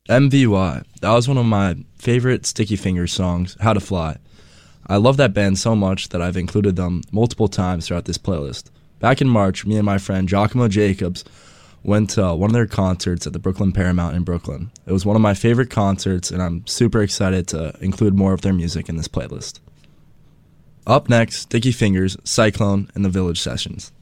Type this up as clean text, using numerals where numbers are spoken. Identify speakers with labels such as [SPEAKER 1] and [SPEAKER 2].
[SPEAKER 1] MVY. That was one of my favorite Sticky Fingers songs, How to Fly. I love that band so much that I've included them multiple times throughout this playlist. Back in March, me and my friend Giacomo Jacobs went to one of their concerts at the Brooklyn Paramount in Brooklyn. It was one of my favorite concerts, and I'm super excited to include more of their music in this playlist. Up next, Sticky Fingers, Cyclone, and The Village Sessions.